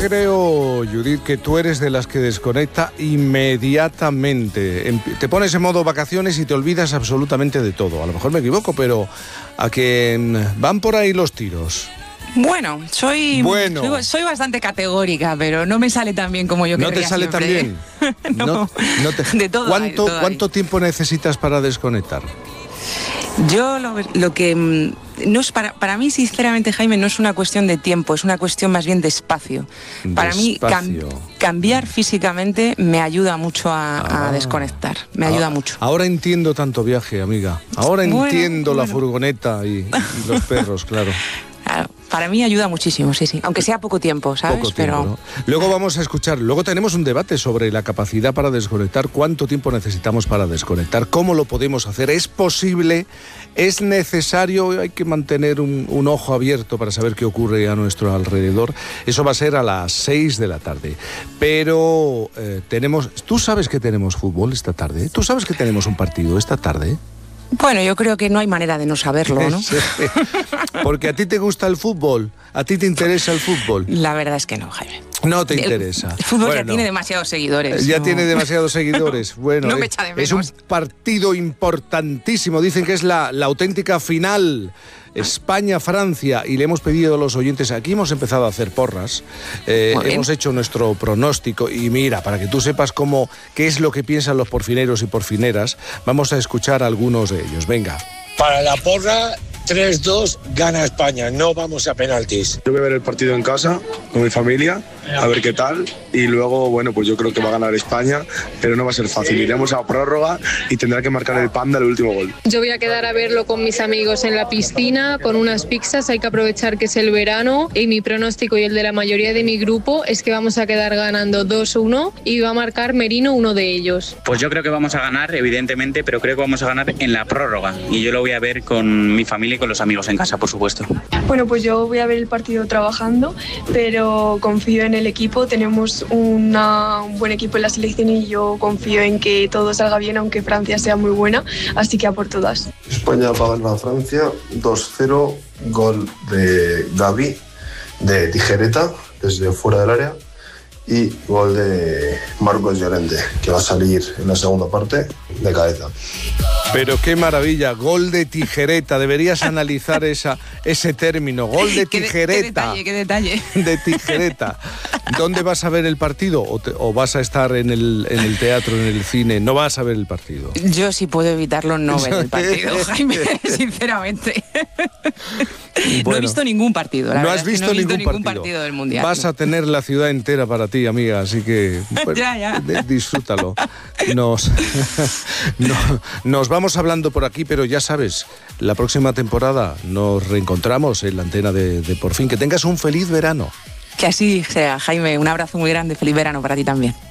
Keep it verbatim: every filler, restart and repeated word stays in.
creo, Judith, que tú eres de las que desconecta inmediatamente. Te pones en modo vacaciones y te olvidas absolutamente de todo. A lo mejor me equivoco, pero a que van por ahí los tiros. Bueno, soy, bueno. soy soy bastante categórica, pero no me sale tan bien como yo querría. ¿No te sale siempre. tan bien? no, no, no te... de todo ¿Cuánto, hay, de todo ¿cuánto hay. tiempo necesitas para desconectar? Yo lo, lo que... No es para, para mí, sinceramente, Jaime, no es una cuestión de tiempo, es una cuestión más bien de espacio. De para mí, espacio. Cam, cambiar físicamente me ayuda mucho a, ah, a desconectar, me ayuda ah, mucho. Ahora entiendo tanto viaje, amiga. Ahora bueno, entiendo bueno. la furgoneta y, y los perros, claro. Claro, para mí ayuda muchísimo, sí, sí. Aunque sea poco tiempo, ¿sabes? Poco tiempo, Pero... ¿no? Luego vamos a escuchar, luego tenemos un debate sobre la capacidad para desconectar, cuánto tiempo necesitamos para desconectar, cómo lo podemos hacer, es posible, es necesario, hay que mantener un, un ojo abierto para saber qué ocurre a nuestro alrededor. Eso va a ser a las seis de la tarde. Pero eh, tenemos, ¿tú sabes que tenemos fútbol esta tarde? ¿Tú sabes que tenemos un partido esta tarde? Bueno, yo creo que no hay manera de no saberlo, ¿no? Sí. Porque a ti te gusta el fútbol, a ti te interesa el fútbol. La verdad es que no, Jaime. No te interesa. El fútbol bueno, ya tiene demasiados seguidores. Ya no. tiene demasiados seguidores. Bueno, no me es, echa de menos. Es un partido importantísimo. Dicen que es la, la auténtica final. España-Francia, y le hemos pedido a los oyentes, aquí hemos empezado a hacer porras, eh, hemos hecho nuestro pronóstico, y mira, para que tú sepas cómo, qué es lo que piensan los porfineros y porfineras, vamos a escuchar a algunos de ellos. Venga. Para la porra, tres dos, gana España, no vamos a penaltis. Yo voy a ver el partido en casa, con mi familia, a ver qué tal, y luego, bueno, pues yo creo que va a ganar España, pero no va a ser fácil. Iremos a prórroga y tendrá que marcar el Panda el último gol. Yo voy a quedar a verlo con mis amigos en la piscina, con unas pizzas, hay que aprovechar que es el verano, y mi pronóstico y el de la mayoría de mi grupo es que vamos a quedar ganando dos uno y va a marcar Merino, uno de ellos. Pues yo creo que vamos a ganar, evidentemente, pero creo que vamos a ganar en la prórroga, y yo lo voy a ver con mi familia y con los amigos en casa, por supuesto. Bueno, pues yo voy a ver el partido trabajando, pero confío en el equipo, tenemos una, un buen equipo en la selección y yo confío en que todo salga bien, aunque Francia sea muy buena, así que a por todas. España va a ganar a Francia dos cero, gol de Gavi, de tijereta, desde fuera del área, y gol de Marcos Llorente, que va a salir en la segunda parte de cabeza. Pero qué maravilla, gol de tijereta, deberías analizar esa, ese término, gol de tijereta. Qué, qué detalle, qué detalle. De tijereta. ¿Dónde vas a ver el partido? ¿O, te, o vas a estar en el, en el teatro, en el cine? ¿No vas a ver el partido? Yo, si puedo evitarlo, no ver el partido, Jaime, sinceramente. Bueno, no he visto ningún partido, la no verdad has visto, es que no he visto ningún, ningún partido. partido del Mundial. Vas a tener la ciudad entera para ti, amiga, así que bueno, ya, ya. disfrútalo. Nos, no, nos vamos hablando por aquí, pero ya sabes, la próxima temporada nos reencontramos en la antena de, de Por Fin. Que tengas un feliz verano. Que así sea, Jaime. Un abrazo muy grande, feliz verano para ti también.